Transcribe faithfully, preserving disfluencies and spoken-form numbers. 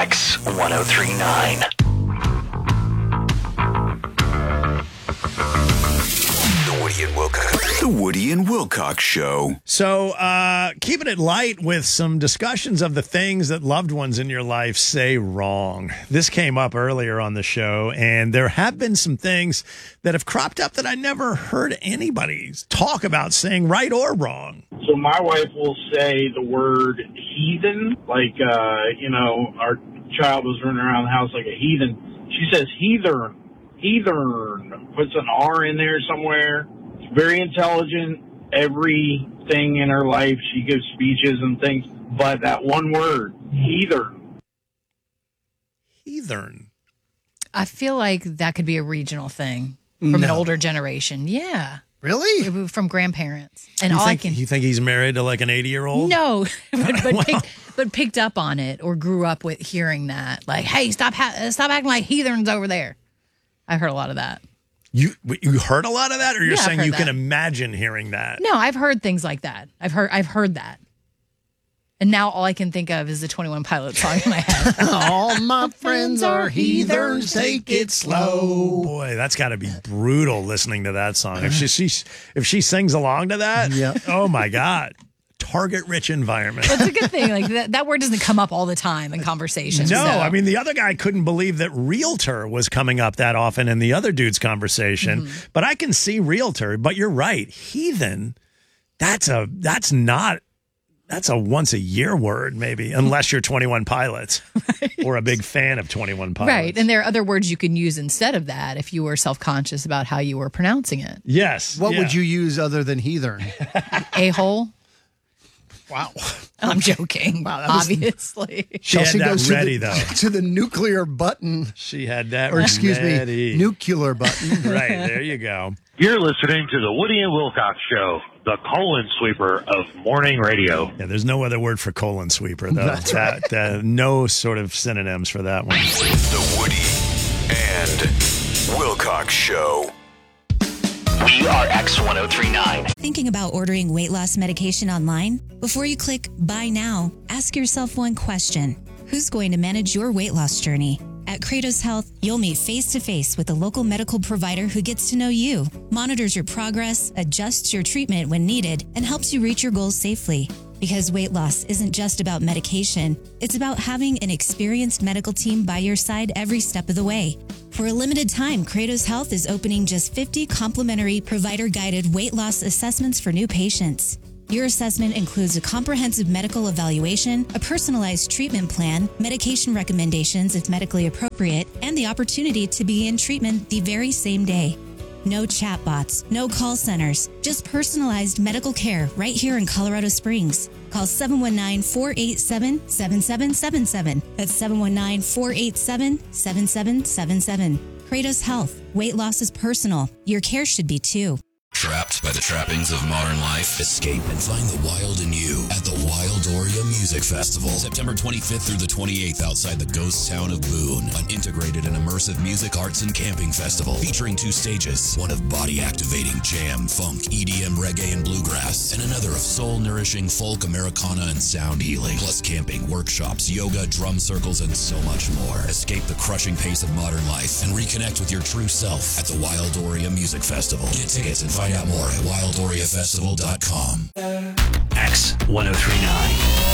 X ten thirty-nine. The Woody and Wilcox. The Woody and Wilcox Show. So, uh, keeping it light with some discussions of the things that loved ones in your life say wrong. This came up earlier on the show, and there have been some things that have cropped up that I never heard anybody talk about saying right or wrong. So my wife will say the word heathen, like, uh, you know, our child was running around the house like a heathen. She says heathen, heathen, puts an R in there somewhere. It's very intelligent. Everything in her life, she gives speeches and things, but that one word, heathen. Heathen. I feel like that could be a regional thing from No. an older generation. Yeah. Really? From grandparents. And You all think, I can you think he's married to like an eighty-year-old? No, but but, Well. picked, but picked up on it or grew up with hearing that. Like, hey, stop ha- stop acting like heathens over there. I heard a lot of that. You you heard a lot of that, or you're Yeah, I've saying heard you that. can imagine hearing that? No, I've heard things like that. I've heard I've heard that. And now all I can think of is the twenty-one Pilots song in my head. All my friends are heathens, take it slow. Boy, that's got to be brutal listening to that song. If she, she if she sings along to that, Yep. oh my God, target-rich environment. That's a good thing. Like that, that word doesn't come up all the time in conversations. No, so. I mean, the other guy couldn't believe that realtor was coming up that often in the other dude's conversation. Mm-hmm. But I can see realtor. But you're right, heathen. That's a that's not that's a once a year word, maybe, unless you're twenty-one Pilots or a big fan of twenty-one Pilots. Right. And there are other words you can use instead of that if you were self-conscious about how you were pronouncing it. Yes. What yeah. would you use other than heathen? A-hole. Wow. I'm joking. Wow, that was- obviously. She had that goes ready, to the, though. to the nuclear button, She had that or excuse ready. me, nuclear button. Right, there you go. You're listening to the Woody and Wilcox Show, the colon sweeper of morning radio. Yeah, there's no other word for colon sweeper, though. That's that, uh, no sort of synonyms for that one. The Woody and Wilcox Show. We are X ten thirty-nine. Thinking about ordering weight loss medication online? Before you click buy now, ask yourself one question. Who's going to manage your weight loss journey? At Kratos Health, you'll meet face-to-face with a local medical provider who gets to know you, monitors your progress, adjusts your treatment when needed, and helps you reach your goals safely. Because weight loss isn't just about medication, it's about having an experienced medical team by your side every step of the way. For a limited time, Kratos Health is opening just fifty complimentary provider-guided weight loss assessments for new patients. Your assessment includes a comprehensive medical evaluation, a personalized treatment plan, medication recommendations if medically appropriate, and the opportunity to begin treatment the very same day. No chatbots, no call centers, just personalized medical care right here in Colorado Springs. Call seven one nine, four eight seven, seven seven seven seven. That's seven one nine, four eight seven, seven seven seven seven. Kratos Health. Weight loss is personal. Your care should be too. Trapped by the trappings of modern life? Escape and find the wild in you at the Wildoria Music Festival. September twenty-fifth through the twenty-eighth outside the ghost town of Boone. An integrated and immersive music, arts, and camping festival featuring two stages. One of body-activating jam, funk, E D M, reggae, and bluegrass. And another of soul-nourishing folk, Americana, and sound healing. Plus camping, workshops, yoga, drum circles, and so much more. Escape the crushing pace of modern life and reconnect with your true self at the Wildoria Music Festival. Get tickets and find out more at wildoria festival dot com. X ten thirty-nine.